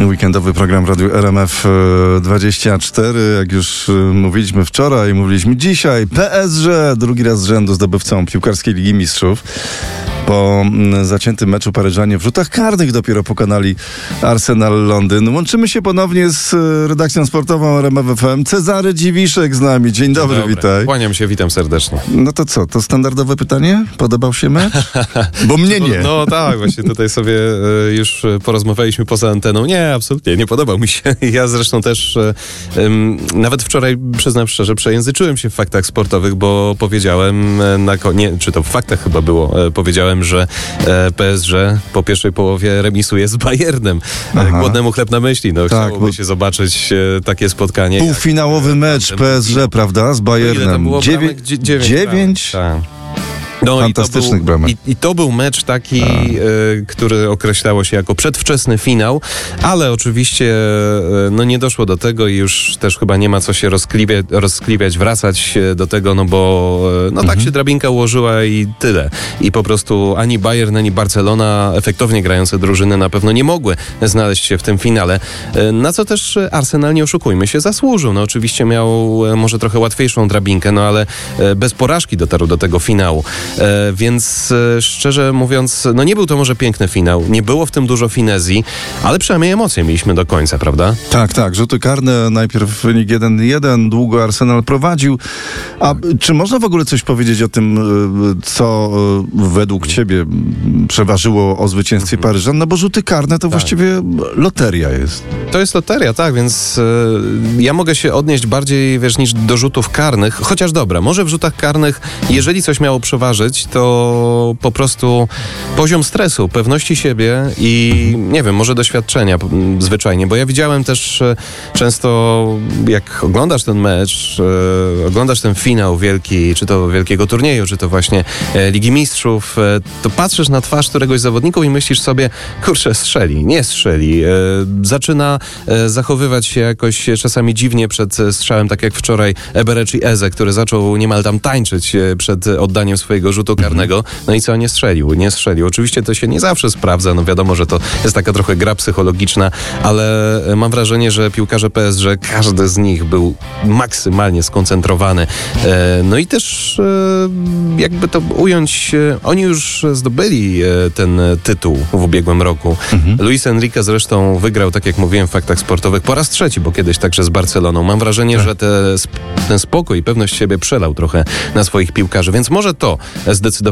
Weekendowy program Radiu RMF 24. Jak już mówiliśmy wczoraj, mówiliśmy dzisiaj. PSG drugi raz z rzędu zdobywcą piłkarskiej Ligi Mistrzów. Po zaciętym meczu Paryżanie w rzutach karnych dopiero pokonali Arsenal Londyn. Łączymy się ponownie z redakcją sportową RMF FM. Cezary Dziwiszek z nami. Dzień dobry, witaj. Kłaniam się, witam serdecznie. No to co, to standardowe pytanie? Podobał się mecz? Bo mnie nie. No tak, właśnie tutaj sobie już porozmawialiśmy poza anteną. Nie, absolutnie, nie podobał mi się. Ja zresztą też nawet wczoraj, przyznam szczerze, przejęzyczyłem się w faktach sportowych, bo powiedziałem czy to w faktach chyba było, powiedziałem, że PSG po pierwszej połowie remisuje z Bayernem. Głodnemu chleb na myśli. No, tak, chciałoby się zobaczyć takie spotkanie. Półfinałowy mecz PSG, prawda, z Bayernem. Ile to było 9. Tak. No fantastycznych bramek. I to był mecz taki, który określało się jako przedwczesny finał, ale oczywiście nie doszło do tego i już też chyba nie ma co się rozkliwiać, wracać do tego, no bo tak się drabinka ułożyła i tyle. I po prostu ani Bayern, ani Barcelona, efektownie grające drużyny, na pewno nie mogły znaleźć się w tym finale. Na co też Arsenal, nie oszukujmy się, zasłużył. No oczywiście miał może trochę łatwiejszą drabinkę, no ale bez porażki dotarł do tego finału. Więc szczerze mówiąc, nie był to może piękny finał, nie było w tym dużo finezji, ale przynajmniej emocje mieliśmy do końca, prawda? Tak, rzuty karne, najpierw wynik 1-1, długo Arsenal prowadził. A czy można w ogóle coś powiedzieć o tym, co według ciebie przeważyło o zwycięstwie Paryżan? No bo rzuty karne to właściwie loteria jest. To jest loteria, tak, więc ja mogę się odnieść bardziej, niż do rzutów karnych, chociaż dobra, może w rzutach karnych, jeżeli coś miało przeważyć, to po prostu poziom stresu, pewności siebie i nie wiem, może doświadczenia zwyczajnie, bo ja widziałem też często, jak oglądasz ten mecz, oglądasz ten finał wielki, czy to wielkiego turnieju, czy to właśnie Ligi Mistrzów, to patrzysz na twarz któregoś z zawodników i myślisz sobie, kurczę, nie strzeli. Zaczyna zachowywać się jakoś czasami dziwnie przed strzałem, tak jak wczoraj Eberechi Eze, który zaczął niemal tam tańczyć przed oddaniem swojego rzutu karnego. No i co? Nie strzelił. Oczywiście to się nie zawsze sprawdza, no wiadomo, że to jest taka trochę gra psychologiczna, ale mam wrażenie, że piłkarze PSG, każdy z nich był maksymalnie skoncentrowany. No i też jakby to ująć, oni już zdobyli ten tytuł w ubiegłym roku. Luis Enrique zresztą wygrał, tak jak mówiłem w faktach sportowych, po raz trzeci, bo kiedyś także z Barceloną. Mam wrażenie, że ten spokój i pewność siebie przelał trochę na swoich piłkarzy, więc może to zdecydowanie